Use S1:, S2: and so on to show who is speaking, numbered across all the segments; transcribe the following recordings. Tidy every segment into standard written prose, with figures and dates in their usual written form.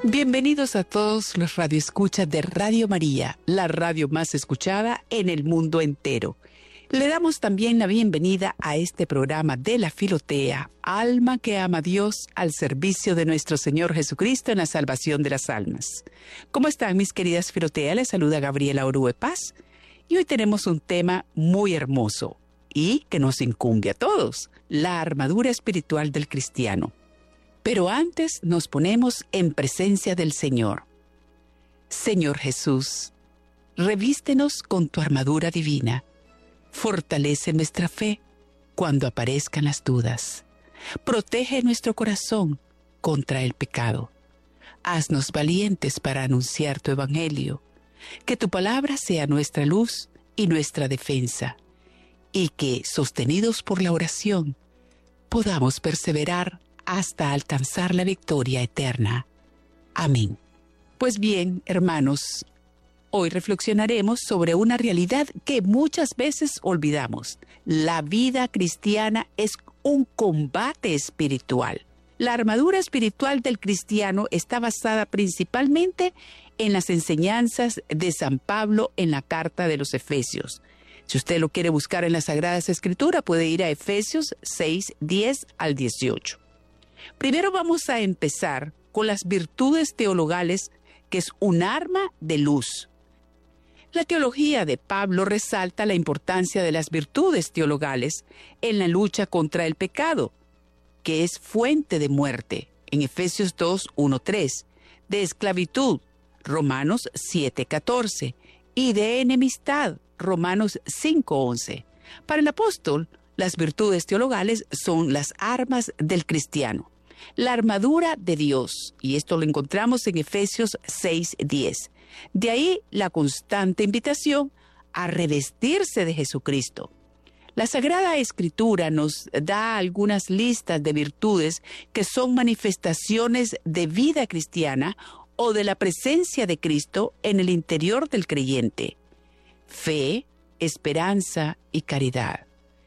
S1: Bienvenidos a todos los radioescuchas de Radio María, la radio más escuchada en el mundo entero. Le damos también la bienvenida a este programa de la Filotea, alma que ama a Dios al servicio de nuestro Señor Jesucristo en la salvación de las almas. ¿Cómo están mis queridas Filotea? Les saluda Gabriela Orue Paz y hoy tenemos un tema muy hermoso y que nos incumbe a todos, la armadura espiritual del cristiano. Pero antes nos ponemos en presencia del Señor. Señor Jesús, revístenos con tu armadura divina. Fortalece nuestra fe cuando aparezcan las dudas. Protege nuestro corazón contra el pecado. Haznos valientes para anunciar tu evangelio. Que tu palabra sea nuestra luz y nuestra defensa. Y que, sostenidos por la oración, podamos perseverar hasta alcanzar la victoria eterna. Amén. Pues bien, hermanos, hoy reflexionaremos sobre una realidad que muchas veces olvidamos. La vida cristiana es un combate espiritual. La armadura espiritual del cristiano está basada principalmente en las enseñanzas de San Pablo en la carta de los Efesios. Si usted lo quiere buscar en las Sagradas Escrituras, puede ir a Efesios 6, 10 al 18. Primero vamos a empezar con las virtudes teologales, que es un arma de luz. La teología de Pablo resalta la importancia de las virtudes teologales en la lucha contra el pecado, que es fuente de muerte, en Efesios 2, 1, 3, de esclavitud, Romanos 7, 14, y de enemistad, Romanos 5, 11. Para el apóstol, las virtudes teologales son las armas del cristiano. La armadura de Dios, y esto lo encontramos en Efesios 6, 10. De ahí la constante invitación a revestirse de Jesucristo. La Sagrada Escritura nos da algunas listas de virtudes que son manifestaciones de vida cristiana o de la presencia de Cristo en el interior del creyente. Fe, esperanza y caridad.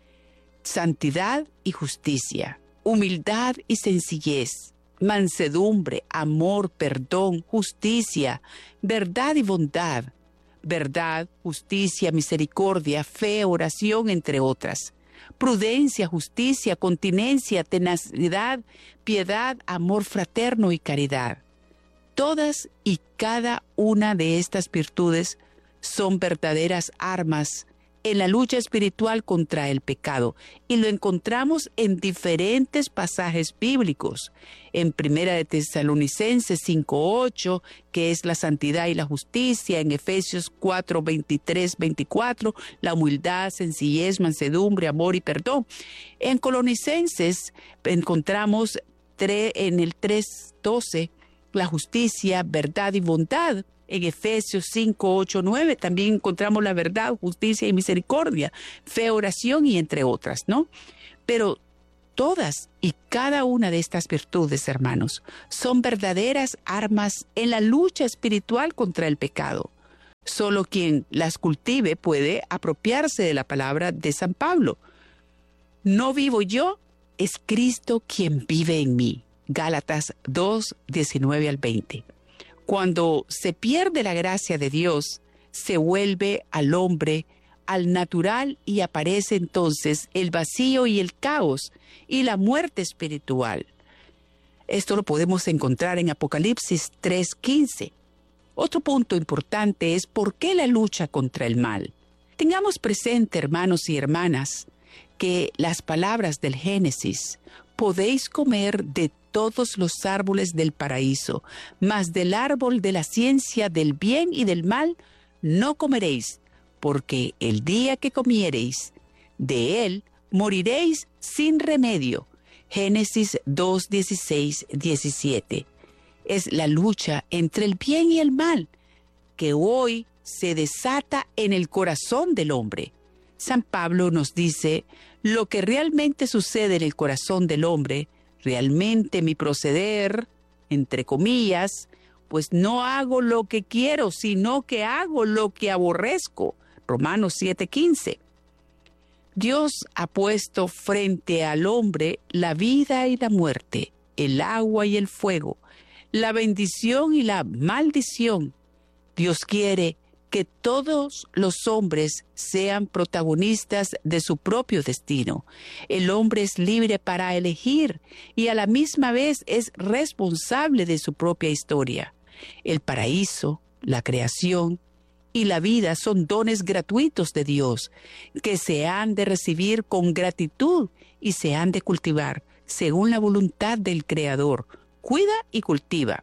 S1: Santidad y justicia. Humildad y sencillez, mansedumbre, amor, perdón, justicia, verdad y bondad, verdad, justicia, misericordia, fe, oración, entre otras. Prudencia, justicia, continencia, tenacidad, piedad, amor fraterno y caridad. Todas y cada una de estas virtudes son verdaderas armas en la lucha espiritual contra el pecado, y lo encontramos en diferentes pasajes bíblicos. En Primera de Tesalonicenses 5:8, que es la santidad y la justicia; en Efesios 4:23, 24, la humildad, sencillez, mansedumbre, amor y perdón. En Colonicenses encontramos en el 3:12, la justicia, verdad y bondad. En Efesios 5, 8, 9 también encontramos la verdad, justicia y misericordia, fe, oración y entre otras, ¿no? Pero todas y cada una de estas virtudes, hermanos, son verdaderas armas en la lucha espiritual contra el pecado. Solo quien las cultive puede apropiarse de la palabra de San Pablo. No vivo yo, es Cristo quien vive en mí. Gálatas 2, 19 al 20. Cuando se pierde la gracia de Dios, se vuelve al hombre, al natural, y aparece entonces el vacío y el caos y la muerte espiritual. Esto lo podemos encontrar en Apocalipsis 3:15. Otro punto importante es por qué la lucha contra el mal. Tengamos presente, hermanos y hermanas, que las palabras del Génesis: podéis comer de todos los árboles del paraíso, mas del árbol de la ciencia del bien y del mal no comeréis, porque el día que comiereis de él moriréis sin remedio. Génesis 2, 16, 17. Es la lucha entre el bien y el mal que hoy se desata en el corazón del hombre. San Pablo nos dice: lo que realmente sucede en el corazón del hombre, realmente mi proceder, entre comillas, pues no hago lo que quiero, sino que hago lo que aborrezco. Romanos 7:15. Dios ha puesto frente al hombre la vida y la muerte, el agua y el fuego, la bendición y la maldición. Dios quiere que todos los hombres sean protagonistas de su propio destino. El hombre es libre para elegir y a la misma vez es responsable de su propia historia. El paraíso, la creación y la vida son dones gratuitos de Dios que se han de recibir con gratitud y se han de cultivar según la voluntad del Creador. Cuida y cultiva.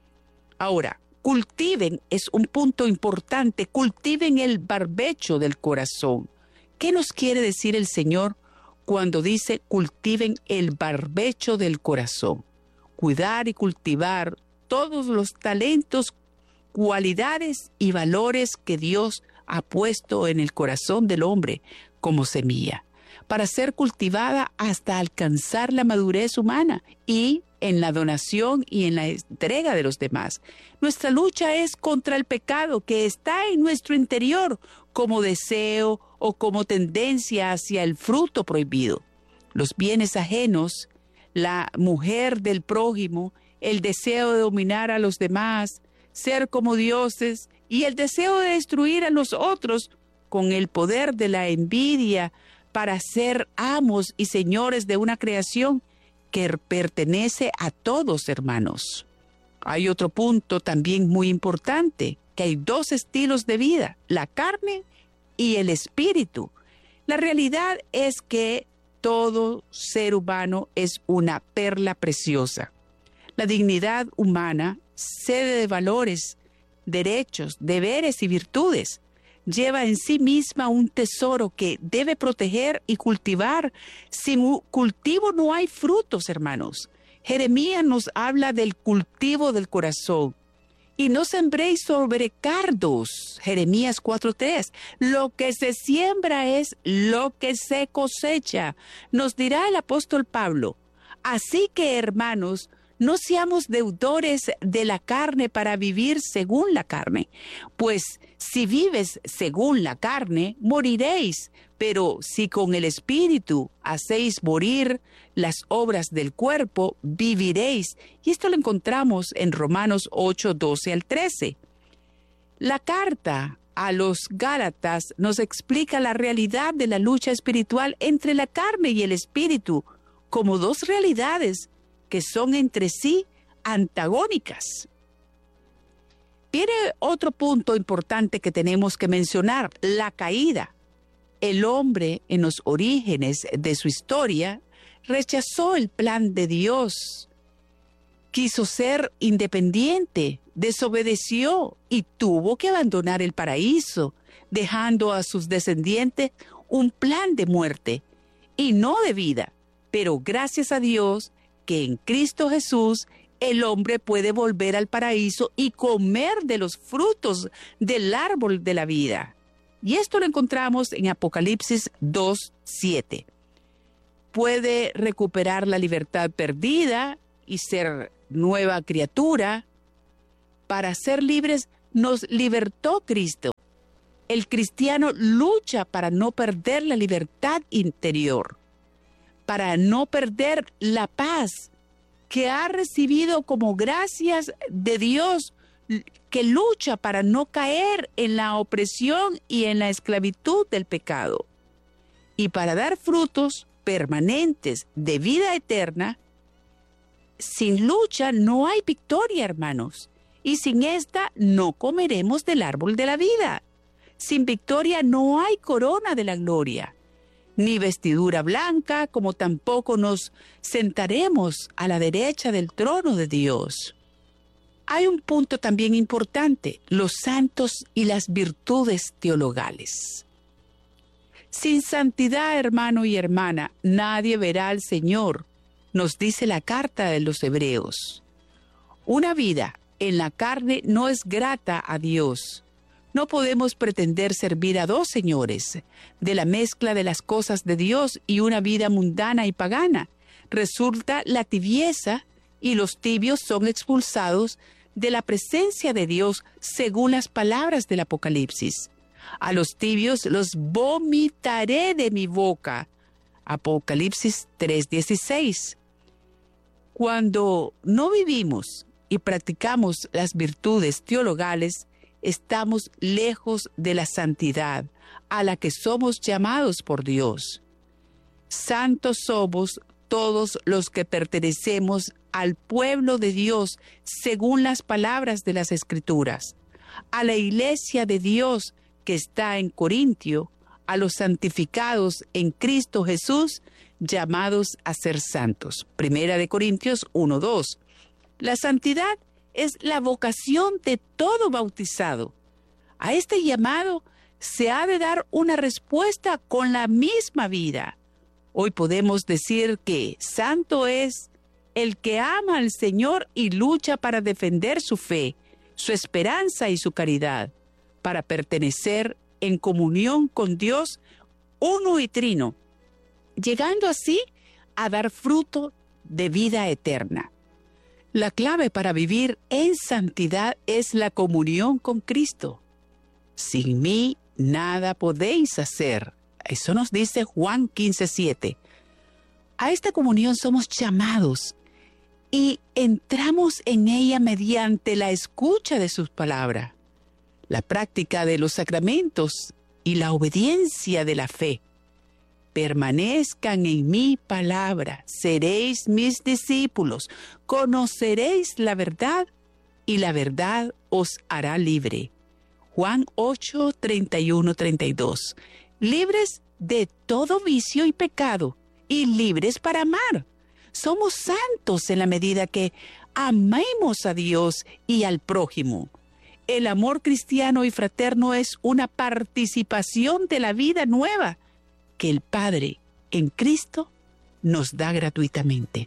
S1: Ahora, cultiven es un punto importante. Cultiven el barbecho del corazón. ¿Qué nos quiere decir el Señor cuando dice cultiven el barbecho del corazón? Cuidar y cultivar todos los talentos, cualidades y valores que Dios ha puesto en el corazón del hombre como semilla, para ser cultivada hasta alcanzar la madurez humana y en la donación y en la entrega de los demás. Nuestra lucha es contra el pecado que está en nuestro interior como deseo o como tendencia hacia el fruto prohibido. Los bienes ajenos, la mujer del prójimo, el deseo de dominar a los demás, ser como dioses y el deseo de destruir a los otros con el poder de la envidia para ser amos y señores de una creación que pertenece a todos, hermanos. Hay otro punto también muy importante, que hay dos estilos de vida, la carne y el espíritu. La realidad es que todo ser humano es una perla preciosa. La dignidad humana, sede de valores, derechos, deberes y virtudes, lleva en sí misma un tesoro que debe proteger y cultivar. Sin cultivo no hay frutos, hermanos. Jeremías nos habla del cultivo del corazón. Y no sembréis sobre cardos, Jeremías 4:3. Lo que se siembra es lo que se cosecha, nos dirá el apóstol Pablo. Así que, hermanos, no seamos deudores de la carne para vivir según la carne, pues si vives según la carne, moriréis, pero si con el Espíritu hacéis morir las obras del cuerpo, viviréis. Y esto lo encontramos en Romanos 8:12 al 13. La carta a los Gálatas nos explica la realidad de la lucha espiritual entre la carne y el Espíritu, como dos realidades que son entre sí antagónicas. Viene otro punto importante que tenemos que mencionar, la caída. El hombre, en los orígenes de su historia, rechazó el plan de Dios. Quiso ser independiente, desobedeció y tuvo que abandonar el paraíso, dejando a sus descendientes un plan de muerte y no de vida. Pero gracias a Dios, que en Cristo Jesús el hombre puede volver al paraíso y comer de los frutos del árbol de la vida. Y esto lo encontramos en Apocalipsis 2:7. Puede recuperar la libertad perdida y ser nueva criatura. Para ser libres nos libertó Cristo. El cristiano lucha para no perder la libertad interior, para no perder la paz que ha recibido como gracias de Dios, que lucha para no caer en la opresión y en la esclavitud del pecado. Y para dar frutos permanentes de vida eterna, sin lucha no hay victoria, hermanos. Y sin esta no comeremos del árbol de la vida. Sin victoria no hay corona de la gloria, ni vestidura blanca, como tampoco nos sentaremos a la derecha del trono de Dios. Hay un punto también importante, los santos y las virtudes teologales. Sin santidad, hermano y hermana, nadie verá al Señor, nos dice la carta de los Hebreos. Una vida en la carne no es grata a Dios. No podemos pretender servir a dos señores. De la mezcla de las cosas de Dios y una vida mundana y pagana, resulta la tibieza y los tibios son expulsados de la presencia de Dios según las palabras del Apocalipsis. A los tibios los vomitaré de mi boca. Apocalipsis 3:16. Cuando no vivimos y practicamos las virtudes teologales, estamos lejos de la santidad a la que somos llamados por Dios. Santos somos todos los que pertenecemos al pueblo de Dios según las palabras de las Escrituras, a la iglesia de Dios que está en Corintio, a los santificados en Cristo Jesús, llamados a ser santos. Primera de Corintios 1:2. La santidad es la vocación de todo bautizado. A este llamado se ha de dar una respuesta con la misma vida. Hoy podemos decir que santo es el que ama al Señor y lucha para defender su fe, su esperanza y su caridad, para pertenecer en comunión con Dios uno y trino, llegando así a dar fruto de vida eterna. La clave para vivir en santidad es la comunión con Cristo. Sin mí nada podéis hacer. Eso nos dice Juan 15:7. A esta comunión somos llamados y entramos en ella mediante la escucha de sus palabras, la práctica de los sacramentos y la obediencia de la fe. Permanezcan en mi palabra, seréis mis discípulos, conoceréis la verdad y la verdad os hará libre. Juan 8, 31, 32. Libres de todo vicio y pecado y libres para amar. Somos santos en la medida que amemos a Dios y al prójimo. El amor cristiano y fraterno es una participación de la vida nueva que el Padre en Cristo nos da gratuitamente.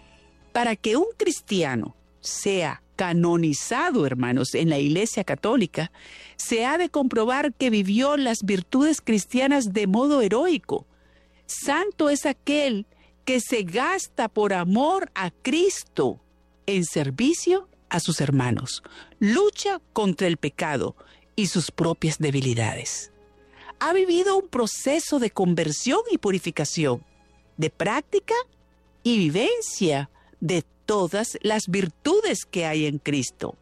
S1: Para que un cristiano sea canonizado, hermanos, en la Iglesia Católica, se ha de comprobar que vivió las virtudes cristianas de modo heroico. Santo es aquel que se gasta por amor a Cristo en servicio a sus hermanos, lucha contra el pecado y sus propias debilidades. Ha vivido un proceso de conversión y purificación, de práctica y vivencia de todas las virtudes que hay en Cristo.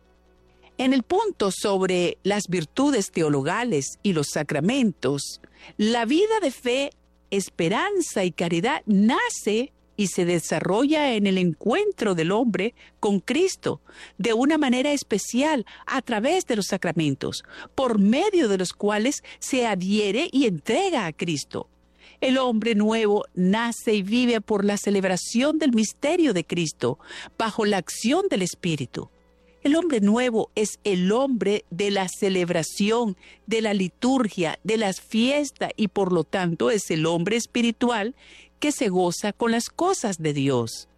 S1: En el punto sobre las virtudes teologales y los sacramentos, la vida de fe, esperanza y caridad nace y se desarrolla en el encuentro del hombre con Cristo de una manera especial a través de los sacramentos, por medio de los cuales se adhiere y entrega a Cristo. El hombre nuevo nace y vive por la celebración del misterio de Cristo, bajo la acción del Espíritu. El hombre nuevo es el hombre de la celebración, de la liturgia, de las fiestas y por lo tanto es el hombre espiritual que se goza con las cosas de Dios.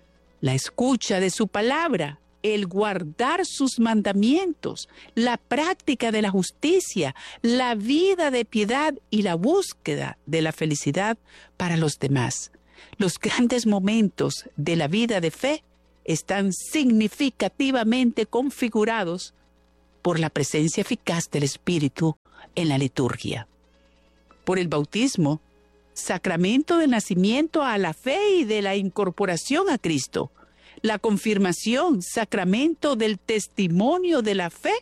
S1: La escucha de su palabra, el guardar sus mandamientos, la práctica de la justicia, la vida de piedad y la búsqueda de la felicidad para los demás. Los grandes momentos de la vida de fe están significativamente configurados por la presencia eficaz del Espíritu en la liturgia. Por el bautismo, sacramento del nacimiento a la fe y de la incorporación a Cristo. La confirmación, sacramento del testimonio de la fe.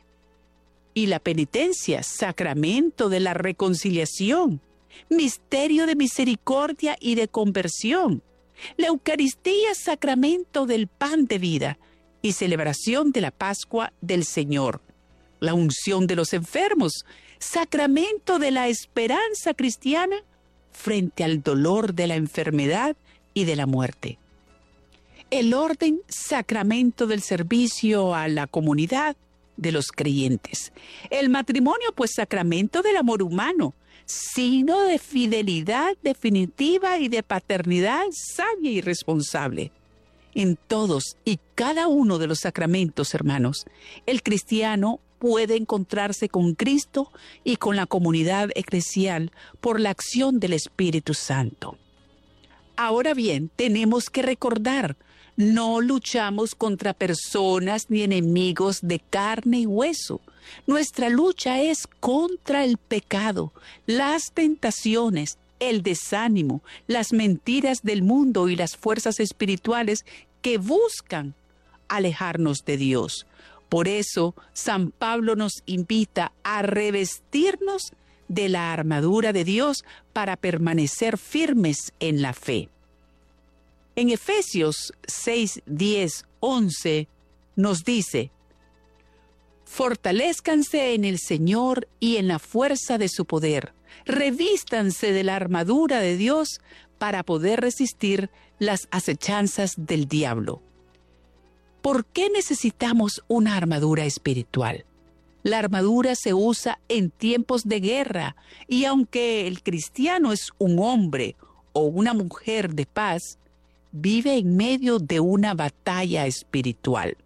S1: Y la penitencia, sacramento de la reconciliación. Misterio de misericordia y de conversión. La Eucaristía, sacramento del pan de vida. Y celebración de la Pascua del Señor. La unción de los enfermos, sacramento de la esperanza cristiana frente al dolor de la enfermedad y de la muerte. El orden, sacramento del servicio a la comunidad de los creyentes. El matrimonio, pues sacramento del amor humano, signo de fidelidad definitiva y de paternidad sabia y responsable. En todos y cada uno de los sacramentos, hermanos, el cristiano puede encontrarse con Cristo y con la comunidad eclesial por la acción del Espíritu Santo. Ahora bien, tenemos que recordar, no luchamos contra personas ni enemigos de carne y hueso. Nuestra lucha es contra el pecado, las tentaciones, el desánimo, las mentiras del mundo y las fuerzas espirituales que buscan alejarnos de Dios. Por eso, San Pablo nos invita a revestirnos de la armadura de Dios para permanecer firmes en la fe. En Efesios 6, 10, 11 nos dice: fortalezcanse en el Señor y en la fuerza de su poder. Revístanse de la armadura de Dios para poder resistir las acechanzas del diablo. ¿Por qué necesitamos una armadura espiritual? La armadura se usa en tiempos de guerra y aunque el cristiano es un hombre o una mujer de paz, vive en medio de una batalla espiritual.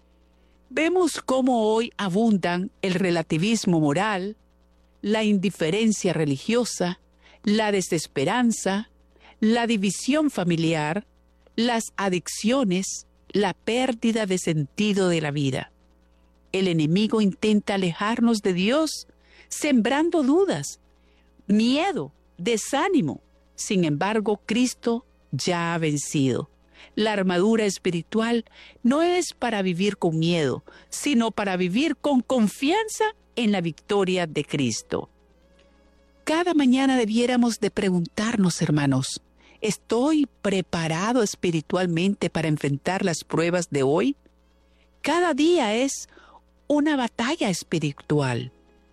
S1: Vemos cómo hoy abundan el relativismo moral, la indiferencia religiosa, la desesperanza, la división familiar, las adicciones, la pérdida de sentido de la vida. El enemigo intenta alejarnos de Dios, sembrando dudas, miedo, desánimo. Sin embargo, Cristo ya ha vencido. La armadura espiritual no es para vivir con miedo, sino para vivir con confianza en la victoria de Cristo. Cada mañana debiéramos de preguntarnos, hermanos, ¿estoy preparado espiritualmente para enfrentar las pruebas de hoy? Cada día es una batalla espiritual.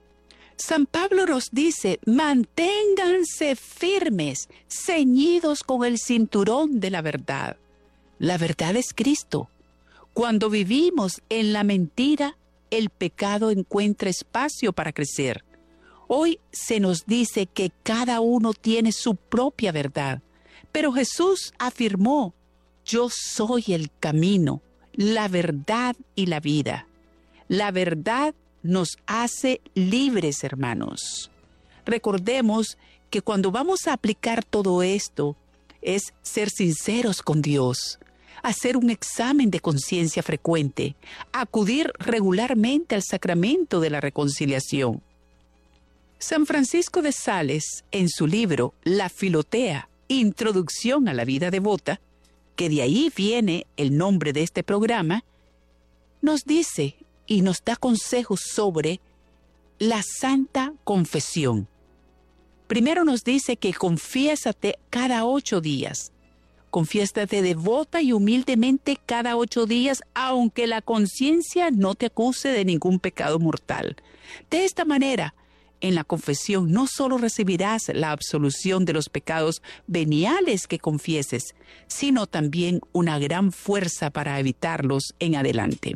S1: San Pablo nos dice: manténganse firmes, ceñidos con el cinturón de la verdad. La verdad es Cristo. Cuando vivimos en la mentira, el pecado encuentra espacio para crecer. Hoy se nos dice que cada uno tiene su propia verdad, pero Jesús afirmó: yo soy el camino, la verdad y la vida. La verdad nos hace libres, hermanos. Recordemos que cuando vamos a aplicar todo esto, es ser sinceros con Dios, hacer un examen de conciencia frecuente, acudir regularmente al sacramento de la reconciliación. San Francisco de Sales, en su libro La Filotea, Introducción a la vida devota, que de ahí viene el nombre de este programa, nos dice y nos da consejos sobre la Santa Confesión. Primero nos dice que confiésate cada 8 días. Confiésate devota y humildemente cada 8 días, aunque la conciencia no te acuse de ningún pecado mortal. De esta manera, en la confesión no solo recibirás la absolución de los pecados veniales que confieses, sino también una gran fuerza para evitarlos en adelante.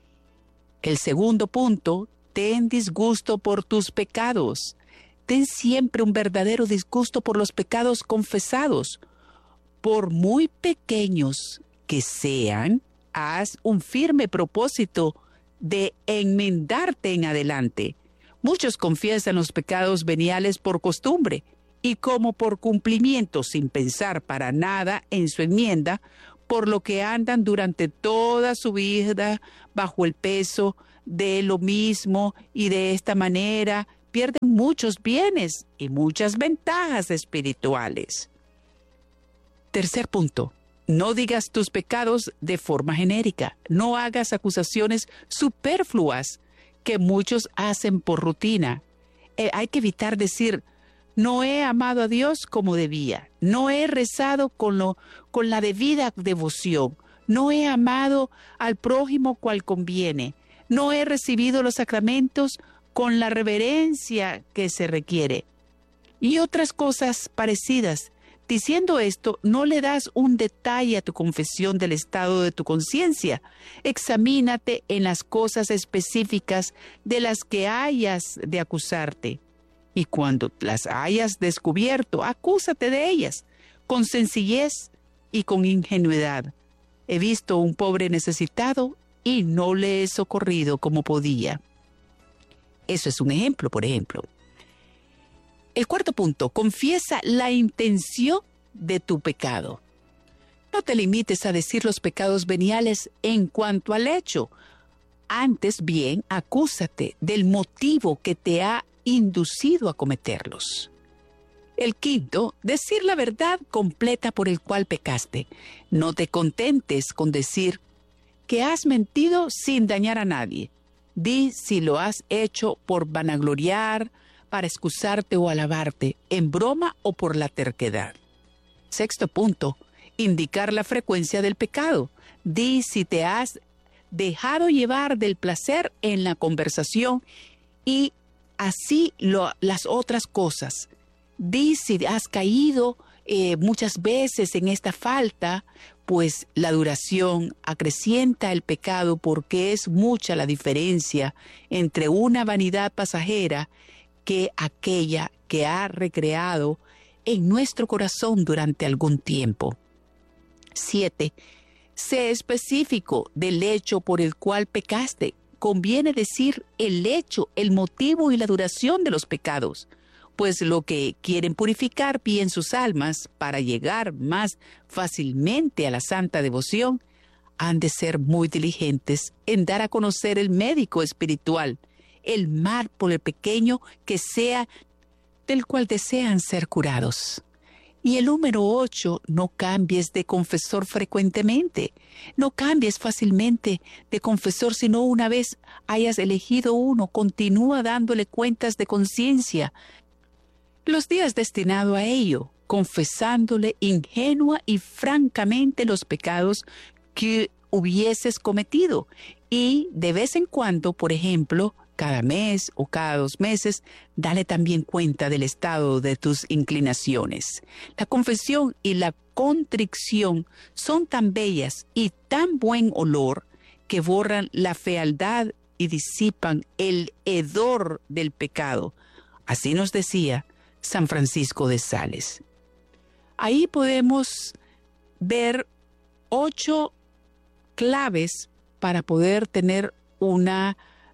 S1: El segundo punto: ten disgusto por tus pecados. Ten siempre un verdadero disgusto por los pecados confesados. Por muy pequeños que sean, haz un firme propósito de enmendarte en adelante. Muchos confiesan los pecados veniales por costumbre y como por cumplimiento, sin pensar para nada en su enmienda, por lo que andan durante toda su vida bajo el peso de lo mismo y de esta manera pierden muchos bienes y muchas ventajas espirituales. Tercer punto: no digas tus pecados de forma genérica. No hagas acusaciones superfluas que muchos hacen por rutina. Hay que evitar decir: no he amado a Dios como debía, no he rezado con la debida devoción, no he amado al prójimo cual conviene, no he recibido los sacramentos con la reverencia que se requiere. Y otras cosas parecidas. Diciendo esto, no le das un detalle a tu confesión del estado de tu conciencia. Examínate en las cosas específicas de las que hayas de acusarte. Y cuando las hayas descubierto, acúsate de ellas, con sencillez y con ingenuidad. He visto un pobre necesitado y no le he socorrido como podía. Eso es un ejemplo, por ejemplo. El cuarto punto: confiesa la intención de tu pecado. No te limites a decir los pecados veniales en cuanto al hecho. Antes bien, acúsate del motivo que te ha inducido a cometerlos. El quinto: decir la verdad completa por el cual pecaste. No te contentes con decir que has mentido sin dañar a nadie. Di si lo has hecho por vanagloriar, para excusarte o alabarte, en broma o por la terquedad. Sexto punto, indicar la frecuencia del pecado. Di si te has dejado llevar del placer en la conversación y así las otras cosas. Di si has caído muchas veces en esta falta, pues la duración acrecienta el pecado porque es mucha la diferencia entre una vanidad pasajera que aquella que ha recreado en nuestro corazón durante algún tiempo. 7. Sé específico del hecho por el cual pecaste. Conviene decir el hecho, el motivo y la duración de los pecados, pues lo que quieren purificar bien sus almas para llegar más fácilmente a la santa devoción, han de ser muy diligentes en dar a conocer el médico espiritual, el mal por el pequeño que sea, del cual desean ser curados. Y el número 8, no cambies de confesor frecuentemente. No cambies fácilmente de confesor, sino una vez hayas elegido uno, continúa dándole cuentas de conciencia los días destinados a ello, confesándole ingenua y francamente los pecados que hubieses cometido. Y de vez en cuando, por ejemplo, cada mes o cada 2 meses, dale también cuenta del estado de tus inclinaciones. La confesión y la contrición son tan bellas y tan buen olor que borran la fealdad y disipan el hedor del pecado. Así nos decía San Francisco de Sales. Ahí podemos ver 8 claves para poder tener una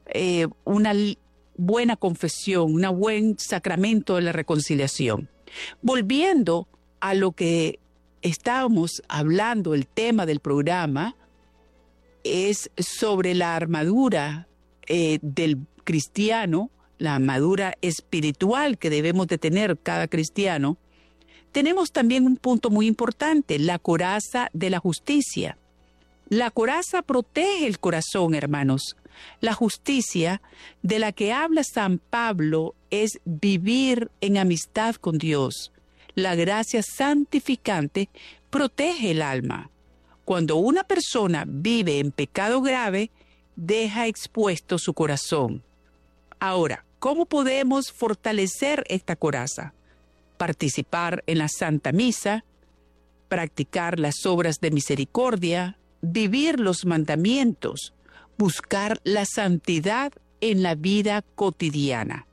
S1: buena confesión, un buen sacramento de la reconciliación. Volviendo a lo que estábamos hablando, el tema del programa es sobre la armadura del cristiano, la armadura espiritual que debemos de tener cada cristiano. Tenemos también un punto muy importante, la coraza de la justicia. La coraza protege el corazón, hermanos. La justicia de la que habla San Pablo es vivir en amistad con Dios. La gracia santificante protege el alma. Cuando una persona vive en pecado grave, deja expuesto su corazón. Ahora, ¿cómo podemos fortalecer esta coraza? Participar en la Santa Misa, practicar las obras de misericordia, vivir los mandamientos, buscar la santidad en la vida cotidiana.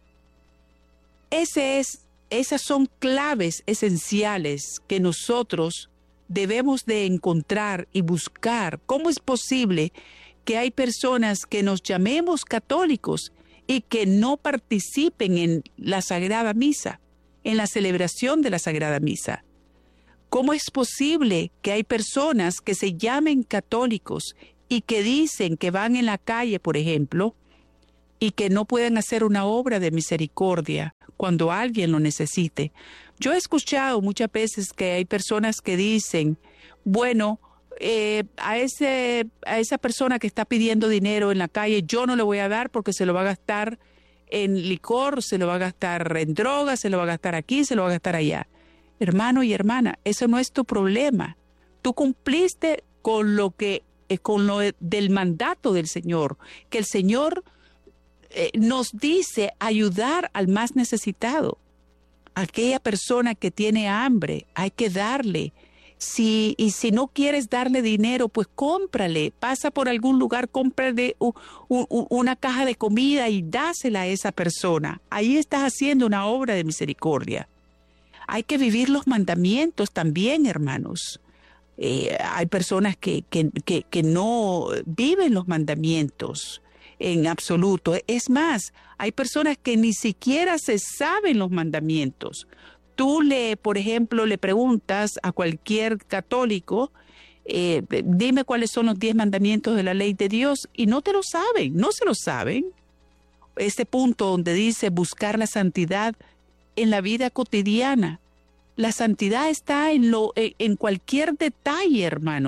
S1: Esas son claves esenciales que nosotros debemos de encontrar y buscar. ¿Cómo es posible que hay personas que nos llamemos católicos y que no participen en la Sagrada Misa, en la celebración de la Sagrada Misa? ¿Cómo es posible que hay personas que se llamen católicos y que dicen que van en la calle, por ejemplo, y que no pueden hacer una obra de misericordia cuando alguien lo necesite? Yo he escuchado muchas veces que hay personas que dicen, bueno, a esa persona que está pidiendo dinero en la calle, yo no le voy a dar porque se lo va a gastar en licor, se lo va a gastar en drogas, se lo va a gastar aquí, se lo va a gastar allá. Hermano y hermana, eso no es tu problema. Tú cumpliste con lo del mandato del Señor, que el Señor nos dice ayudar al más necesitado. Aquella persona que tiene hambre, hay que darle. Si no quieres darle dinero, pues cómprale, pasa por algún lugar, cómprale una caja de comida y dásela a esa persona. Ahí estás haciendo una obra de misericordia. Hay que vivir los mandamientos también, hermanos. Hay personas que no viven los mandamientos en absoluto. Es más, hay personas que ni siquiera se saben los mandamientos. Tú por ejemplo, le preguntas a cualquier católico, dime cuáles son los 10 mandamientos de la ley de Dios, y no te lo saben, no se lo saben. Este punto donde dice buscar la santidad en la vida cotidiana. La santidad está en cualquier detalle, hermano,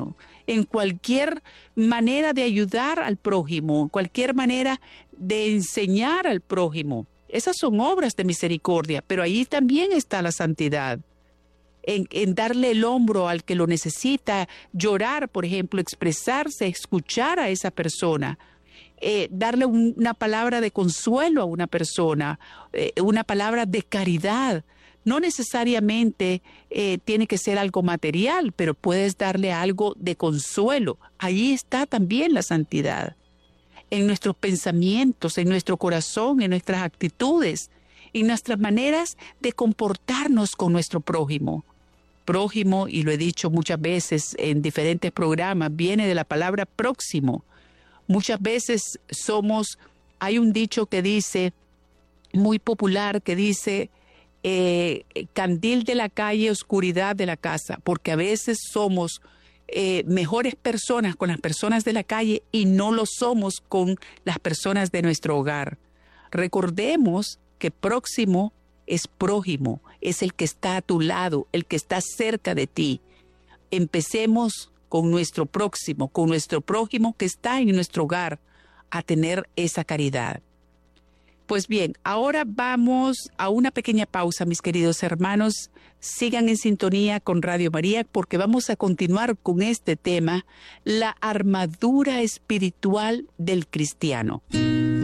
S1: en cualquier manera de ayudar al prójimo, en cualquier manera de enseñar al prójimo. Esas son obras de misericordia, pero ahí también está la santidad. En darle el hombro al que lo necesita, llorar, por ejemplo, expresarse, escuchar a esa persona, darle una palabra de consuelo a una persona, una palabra de caridad. No necesariamente tiene que ser algo material, pero puedes darle algo de consuelo. Ahí está también la santidad. En nuestros pensamientos, en nuestro corazón, en nuestras actitudes, en nuestras maneras de comportarnos con nuestro prójimo. Prójimo, y lo he dicho muchas veces en diferentes programas, viene de la palabra próximo. Muchas veces hay un dicho que dice, muy popular, que dice, candil de la calle, oscuridad de la casa, porque a veces somos mejores personas con las personas de la calle y no lo somos con las personas de nuestro hogar. Recordemos que próximo es prójimo, es el que está a tu lado, el que está cerca de ti. Empecemos con nuestro próximo, con nuestro prójimo que está en nuestro hogar, a tener esa caridad. Pues bien, ahora vamos a una pequeña pausa, mis queridos hermanos. Sigan en sintonía con Radio María porque vamos a continuar con este tema, la armadura espiritual del cristiano.